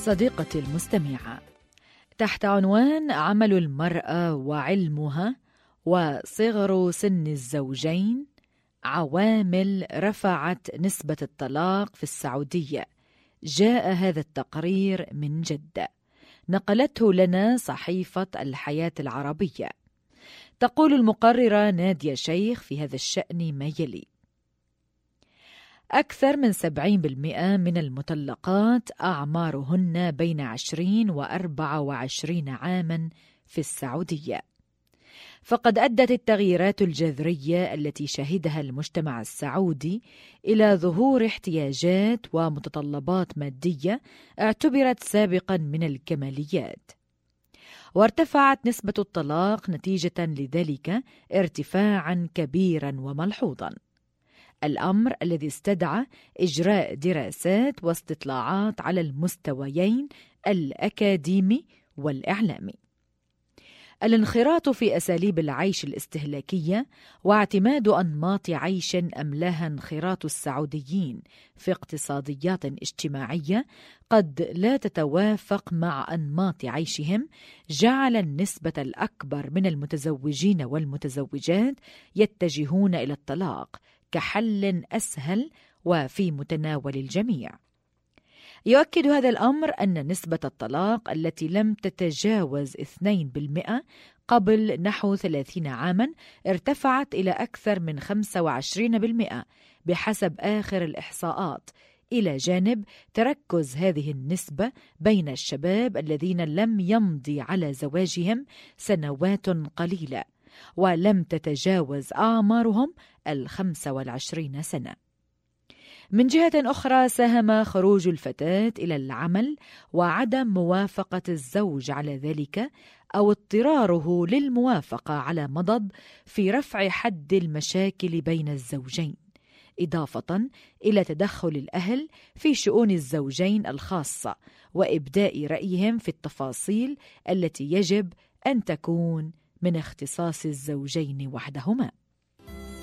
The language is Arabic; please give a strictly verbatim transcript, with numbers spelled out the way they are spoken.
صديقتي المستمعة، تحت عنوان عمل المرأة وعلمها وصغر سن الزوجين، عوامل رفعت نسبة الطلاق في السعودية، جاء هذا التقرير من جدة، نقلته لنا صحيفة الحياة العربية. تقول المقررة نادية شيخ في هذا الشأن ما يلي: أكثر من سبعين بالمئة من المطلقات أعمارهن بين عشرين وأربعة وعشرين عاما في السعودية. فقد أدت التغييرات الجذرية التي شهدها المجتمع السعودي إلى ظهور احتياجات ومتطلبات مادية اعتبرت سابقا من الكماليات، وارتفعت نسبة الطلاق نتيجة لذلك ارتفاعا كبيرا وملحوظا، الأمر الذي استدعى إجراء دراسات واستطلاعات على المستويين الأكاديمي والإعلامي. الانخراط في أساليب العيش الاستهلاكية واعتماد أنماط عيش أملاها انخراط السعوديين في اقتصاديات اجتماعية قد لا تتوافق مع أنماط عيشهم، جعل النسبة الأكبر من المتزوجين والمتزوجات يتجهون إلى الطلاق كحل أسهل وفي متناول الجميع. يؤكد هذا الأمر أن نسبة الطلاق التي لم تتجاوز اثنين بالمئة قبل نحو ثلاثين عاما ارتفعت إلى أكثر من خمسة وعشرين بالمئة بحسب آخر الإحصاءات، إلى جانب تركز هذه النسبة بين الشباب الذين لم يمضي على زواجهم سنوات قليلة ولم تتجاوز أعمارهم الخمسة والعشرين سنة. من جهة أخرى، ساهم خروج الفتاة إلى العمل وعدم موافقة الزوج على ذلك أو اضطراره للموافقة على مضض في رفع حد المشاكل بين الزوجين، إضافة إلى تدخل الأهل في شؤون الزوجين الخاصة وإبداء رأيهم في التفاصيل التي يجب أن تكون من اختصاص الزوجين وحدهما.